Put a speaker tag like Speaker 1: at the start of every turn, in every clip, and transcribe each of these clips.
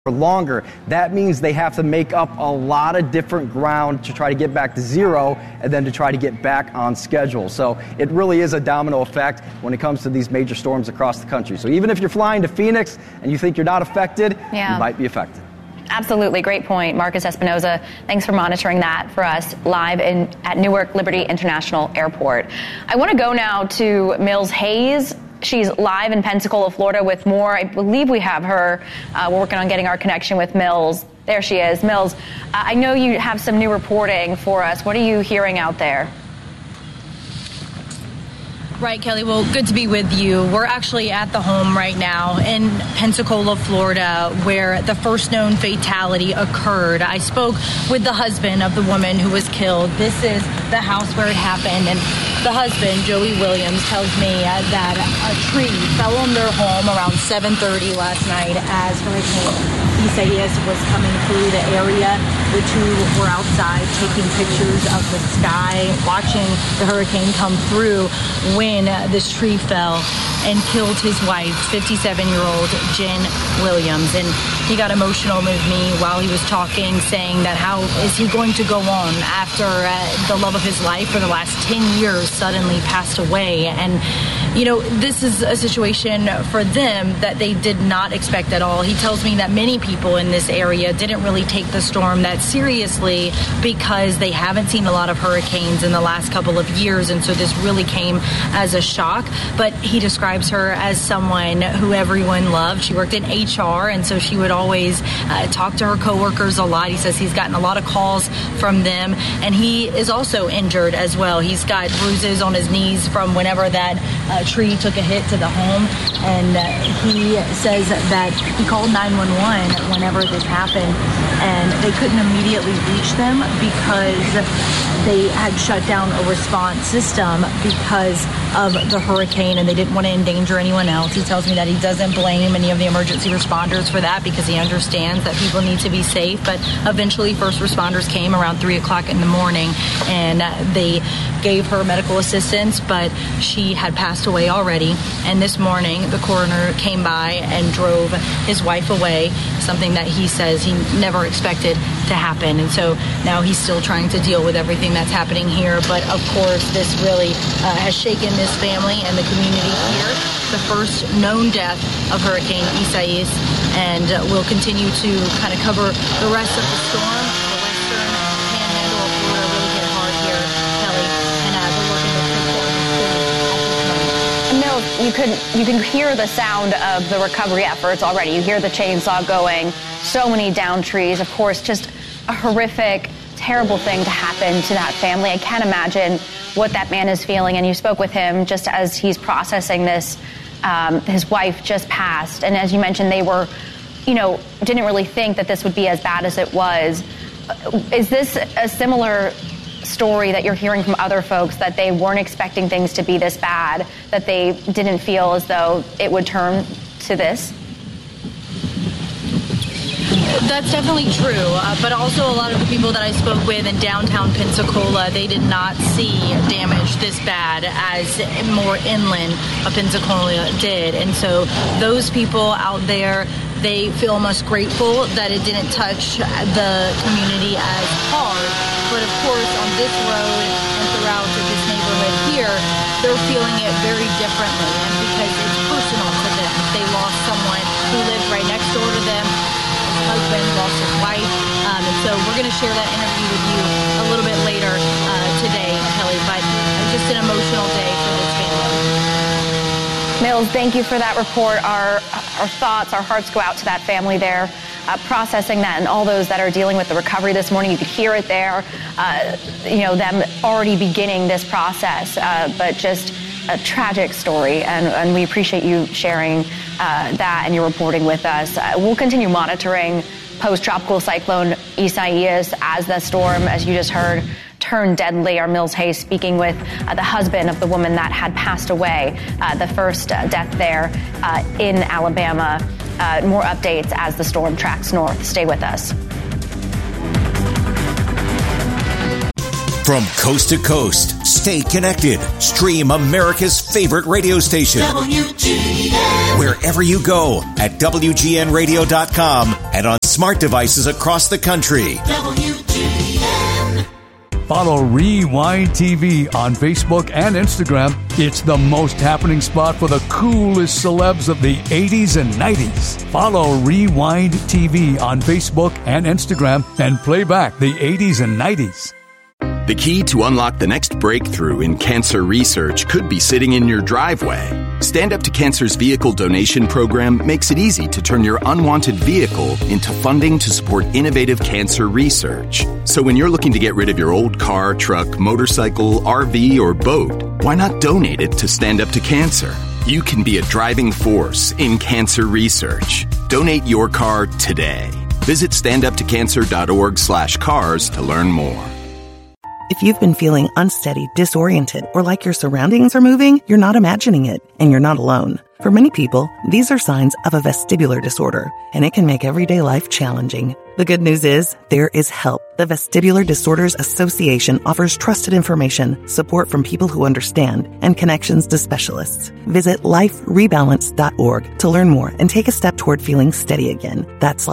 Speaker 1: for longer. That means they have to make up a lot of different ground to try to get back to zero and then to try to get back on schedule. So it really is a domino effect when it comes to these major storms across the country. So even if you're flying to Phoenix and you think you're not affected, you might be affected.
Speaker 2: Absolutely. Great point. Marcus Espinoza, thanks for monitoring that for us live at Newark Liberty International Airport. I want to go now to Mills Hayes. She's live in Pensacola, Florida with more. I believe we have her. We're working on getting our connection with Mills. There she is. Mills, I know you have some new reporting for us. What are you hearing out there?
Speaker 3: Right, Kelly. Well, good to be with you. We're actually at the home right now in Pensacola, Florida, where the first known fatality occurred. I spoke with the husband of the woman who was killed. This is the house where it happened. And the husband, Joey Williams, tells me that a tree fell on their home around 7:30 last night as Hurricane Isaias was coming through the area. The two were outside taking pictures of the sky, watching the hurricane come through when this tree fell and killed his wife, 57-year-old Jen Williams. And he got emotional with me while he was talking, saying that how is he going to go on after the love of his life for the last 10 years suddenly passed away. And, you know, this is a situation for them that they did not expect at all. He tells me that many people in this area didn't really take the storm that seriously because they haven't seen a lot of hurricanes in the last couple of years. And so this really came as a shock. But he describes her as someone who everyone loved. She worked in HR, and so she would always talk to her coworkers a lot. He says he's gotten a lot of calls from them, and he is also injured as well. He's got bruises on his knees from whenever that tree took a hit to the home, and he says that he called 911 whenever this happened, and they couldn't immediately reach them because they had shut down a response system because of the hurricane, and they didn't want to endanger anyone else. He tells me that he doesn't blame any of the emergency responders for that because he understands that people need to be safe. But eventually first responders came around 3 o'clock in the morning, and they gave her medical assistance, but she had passed away already. And this morning the coroner came by and drove his wife away, something that he says he never expected to happen. And so now he's still trying to deal with everything that's happening here. But of course, this really has shaken this family and the community here. The first known death of Hurricane Isaias, and we'll continue to kind of cover the rest of the storm. The western panhandle of Florida really hit hard here, Kelly, and we're working with Pensacola at this moment.
Speaker 2: Mills, you can hear the sound of the recovery efforts already. You hear the chainsaw going. So many down trees. Of course, just a horrific, terrible thing to happen to that family. I can't imagine what that man is feeling. And you spoke with him just as he's processing this. His wife just passed. And as you mentioned, they were, didn't really think that this would be as bad as it was. Is this a similar story that you're hearing from other folks, that they weren't expecting things to be this bad, that they didn't feel as though it would turn to this?
Speaker 3: That's definitely true, but also a lot of the people that I spoke with in downtown Pensacola, they did not see damage this bad as more inland Pensacola did. And so those people out there, they feel most grateful that it didn't touch the community as hard. But of course, on this road and throughout this neighborhood here, they're feeling it very differently, and because it's personal to them. They lost someone who lived right next door to them. Husband lost his wife, and so we're going to share that interview with you a little bit later today, Kelly, but just an emotional day for this family.
Speaker 2: Mills, thank you for that report. Our thoughts, our hearts go out to that family there, processing that, and all those that are dealing with the recovery this morning. You could hear it there, them already beginning this process, but just a tragic story, and we appreciate you sharing that and your reporting with us. We'll continue monitoring post-tropical cyclone Isaias as the storm, as you just heard, turned deadly. Our Mills Hayes speaking with the husband of the woman that had passed away, the first death there in Alabama. More updates as the storm tracks north. Stay with us.
Speaker 4: From coast to coast, stay connected. Stream America's favorite radio station. WGN. Wherever you go at WGNradio.com and on smart devices across the country. WGN.
Speaker 5: Follow Rewind TV on Facebook and Instagram. It's the most happening spot for the coolest celebs of the 80s and 90s. Follow Rewind TV on Facebook and Instagram and play back the 80s and 90s.
Speaker 6: The key to unlock the next breakthrough in cancer research could be sitting in your driveway. Stand Up to Cancer's vehicle donation program makes it easy to turn your unwanted vehicle into funding to support innovative cancer research. So when you're looking to get rid of your old car, truck, motorcycle, RV, or boat, why not donate it to Stand Up to Cancer? You can be a driving force in cancer research. Donate your car today. Visit standuptocancer.org/cars to learn more.
Speaker 7: If you've been feeling unsteady, disoriented, or like your surroundings are moving, you're not imagining it, and you're not alone. For many people, these are signs of a vestibular disorder, and it can make everyday life challenging. The good news is, there is help. The Vestibular Disorders Association offers trusted information, support from people who understand, and connections to specialists. Visit liferebalance.org to learn more and take a step toward feeling steady again. That's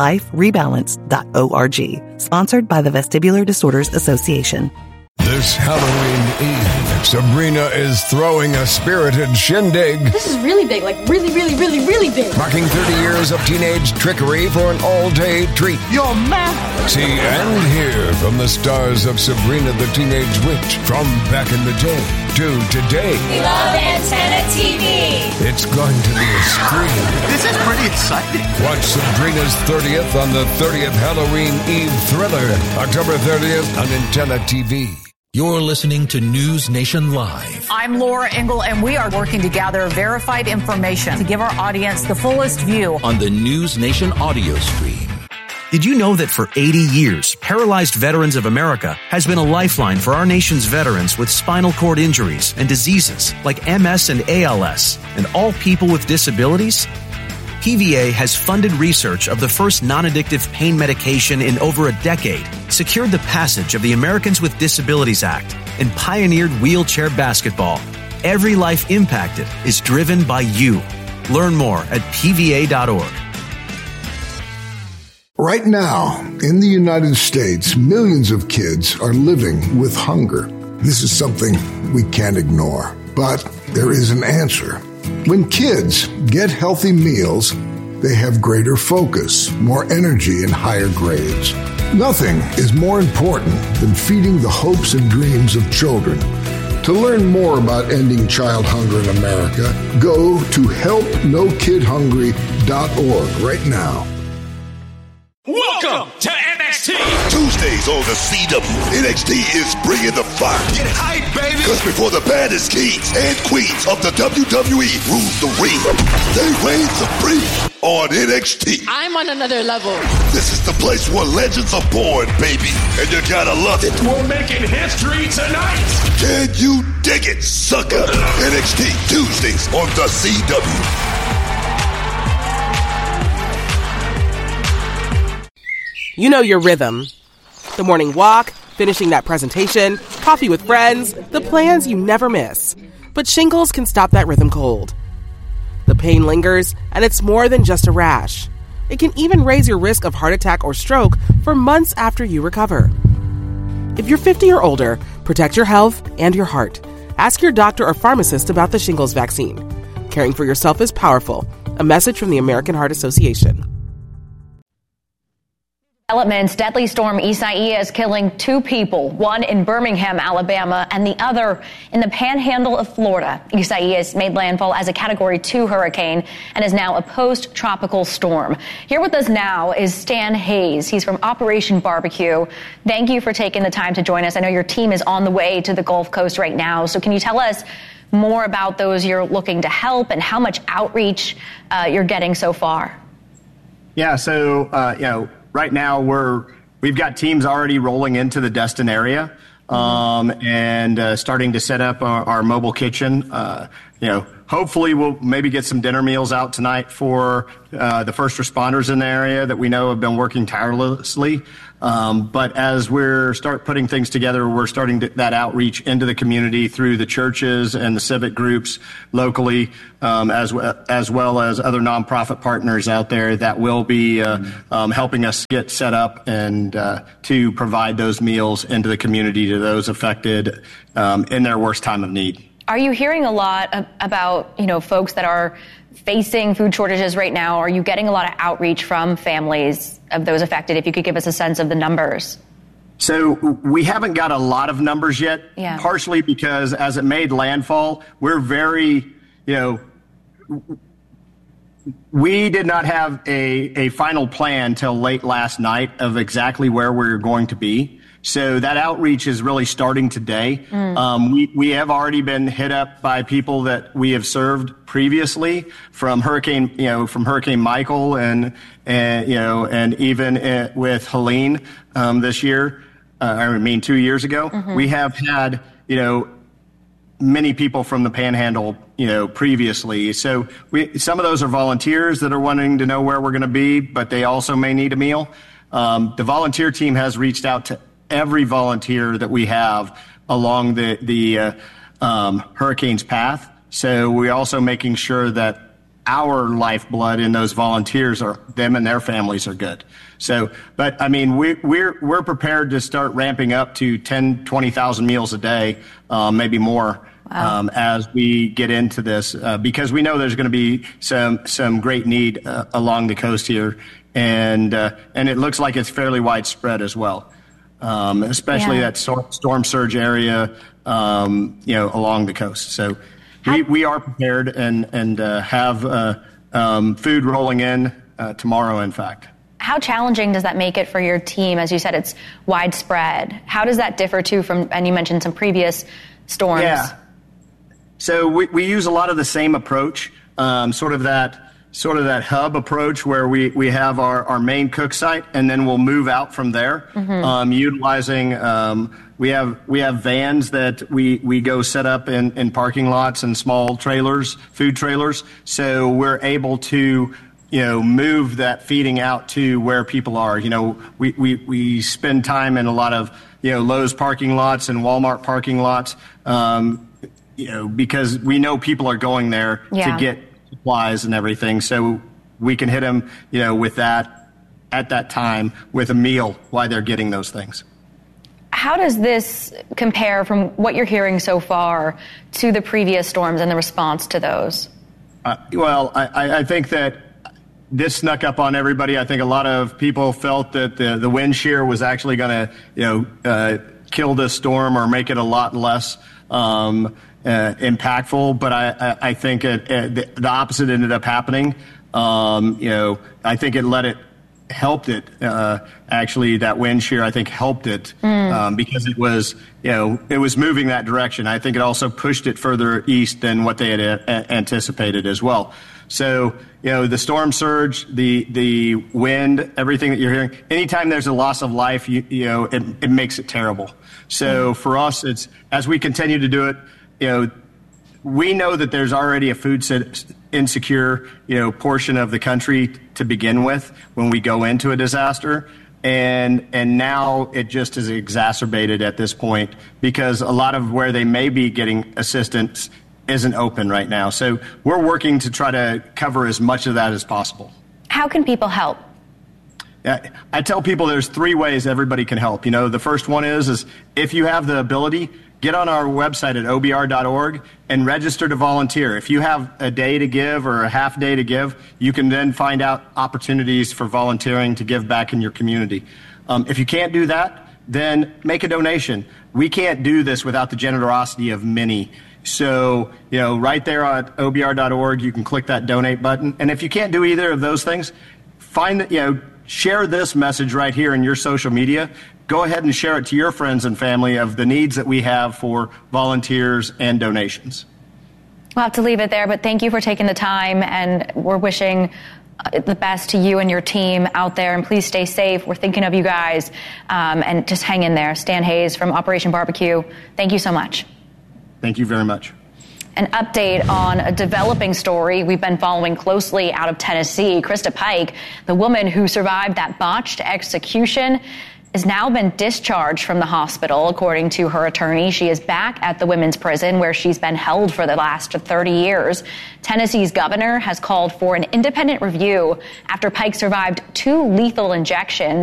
Speaker 7: liferebalance.org. Sponsored by the Vestibular Disorders Association.
Speaker 8: This Halloween Eve, Sabrina is throwing a spirited shindig.
Speaker 9: This is really big, like really, really, really, really big.
Speaker 8: Marking 30 years of teenage trickery for an all-day treat.
Speaker 9: You're mad.
Speaker 8: See and hear from the stars of Sabrina the Teenage Witch from back in the day to today.
Speaker 10: We love Antenna TV.
Speaker 8: It's going to be a scream.
Speaker 11: This is pretty exciting.
Speaker 8: Watch Sabrina's 30th on the 30th Halloween Eve thriller, October 30th on Antenna TV.
Speaker 4: You're listening to News Nation Live.
Speaker 12: I'm Laura Engel, and we are working to gather verified information to give our audience the fullest view
Speaker 4: on the News Nation audio stream.
Speaker 13: Did you know that for 80 years, Paralyzed Veterans of America has been a lifeline for our nation's veterans with spinal cord injuries and diseases like MS and ALS, and all people with disabilities? PVA has funded research of the first non-addictive pain medication in over a decade, secured the passage of the Americans with Disabilities Act, and pioneered wheelchair basketball. Every life impacted is driven by you. Learn more at PVA.org.
Speaker 14: Right now, in the United States, millions of kids are living with hunger. This is something we can't ignore, but there is an answer. When kids get healthy meals, they have greater focus, more energy, and higher grades. Nothing is more important than feeding the hopes and dreams of children. To learn more about ending child hunger in America, go to helpnokidhungry.org right now.
Speaker 15: Welcome to NXT.
Speaker 16: Tuesdays on the CW, NXT is bringing the fire.
Speaker 15: Get hype, baby.
Speaker 16: Because before the baddest kings and queens of the WWE rule the ring, they reign supreme on NXT.
Speaker 17: I'm on another level.
Speaker 16: This is the place where legends are born, baby, and you gotta love it.
Speaker 15: We're making history tonight.
Speaker 16: Can you dig it, sucker? NXT Tuesdays on the CW.
Speaker 18: You know your rhythm. The morning walk, finishing that presentation, coffee with friends, the plans you never miss. But shingles can stop that rhythm cold. The pain lingers, and it's more than just a rash. It can even raise your risk of heart attack or stroke for months after you recover. If you're 50 or older, protect your health and your heart. Ask your doctor or pharmacist about the shingles vaccine. Caring for yourself is powerful. A message from the American Heart Association.
Speaker 2: Developments, deadly storm Isaias killing 2 people, one in Birmingham, Alabama, and the other in the panhandle of Florida. Isaias made landfall as a Category 2 hurricane and is now a post-tropical storm. Here with us now is Stan Hayes. He's from Operation Barbecue. Thank you for taking the time to join us. I know your team is on the way to the Gulf Coast right now, so can you tell us more about those you're looking to help and how much outreach you're getting so far?
Speaker 19: Yeah, so, right now, we've got teams already rolling into the Destin area and starting to set up our mobile kitchen. hopefully we'll maybe get some dinner meals out tonight for the first responders in the area that we know have been working tirelessly. But as we're start putting things together, we're starting that outreach into the community through the churches and the civic groups locally, as well as other nonprofit partners out there that will be helping us get set up and to provide those meals into the community to those affected in their worst time of need.
Speaker 2: Are you hearing a lot about, folks that are facing food shortages right now? Are you getting a lot of outreach from families of those affected? If you could give us a sense of the numbers.
Speaker 19: So we haven't got a lot of numbers yet, partially because as it made landfall, we're very, we did not have a final plan till late last night of exactly where we're going to be. So that outreach is really starting today. We have already been hit up by people that we have served previously from Hurricane Michael and even with Helene this year. 2 years ago. We have had many people from the Panhandle previously. So some of those are volunteers that are wanting to know where we're going to be, but they also may need a meal. The volunteer team has reached out to every volunteer that we have along the hurricane's path. So we're also making sure that our lifeblood in those volunteers are them and their families are good. So, but I mean, we're prepared to start ramping up to 10, 20,000 meals a day, maybe more. Wow. As we get into this, because we know there's going to be some great need along the coast here, and it looks like it's fairly widespread as well. Especially that storm surge area, along the coast. So we are prepared and have food rolling in tomorrow, in fact.
Speaker 2: How challenging does that make it for your team? As you said, it's widespread. How does that differ too from, and you mentioned some previous storms?
Speaker 19: Yeah. So we use a lot of the same approach, sort of that hub approach where we have our main cook site, and then we'll move out from there, utilizing we have vans that we go set up in parking lots and small trailers, food trailers, so we're able to move that feeding out to where people are. We spend time in a lot of Lowe's parking lots and Walmart parking lots, because we know people are going there to get supplies and everything, so we can hit them, with that at that time with a meal while they're getting those things.
Speaker 2: How does this compare from what you're hearing so far to the previous storms and the response to those?
Speaker 19: I think that this snuck up on everybody. I think a lot of people felt that the wind shear was actually going to, kill this storm or make it a lot less impactful, but I think the opposite ended up happening. I think it helped it. Actually, that wind shear, I think, helped it because it was moving that direction. I think it also pushed it further east than what they had anticipated as well. So, the storm surge, the wind, everything that you're hearing, anytime there's a loss of life, it makes it terrible. So for us, it's, as we continue to do it, we know that there's already a food insecure, portion of the country to begin with when we go into a disaster. And now it just is exacerbated at this point because a lot of where they may be getting assistance isn't open right now. So we're working to try to cover as much of that as possible.
Speaker 2: How can people help?
Speaker 19: I tell people there's 3 ways everybody can help. The first one is if you have the ability, get on our website at obr.org and register to volunteer. If you have a day to give or a half day to give, you can then find out opportunities for volunteering to give back in your community. If you can't do that, then make a donation. We can't do this without the generosity of many. So, right there at obr.org, you can click that donate button. And if you can't do either of those things, share this message right here in your social media. Go ahead and share it to your friends and family of the needs that we have for volunteers and donations.
Speaker 2: We'll have to leave it there, but thank you for taking the time, and we're wishing the best to you and your team out there, and please stay safe. We're thinking of you guys, and just hang in there. Stan Hayes from Operation Barbecue, thank you so much.
Speaker 19: Thank you very much.
Speaker 2: An update on a developing story we've been following closely out of Tennessee. Krista Pike, the woman who survived that botched execution, has now been discharged from the hospital. According to her attorney, she is back at the women's prison where she's been held for the last 30 years. Tennessee's governor has called for an independent review after Pike survived 2 lethal injections.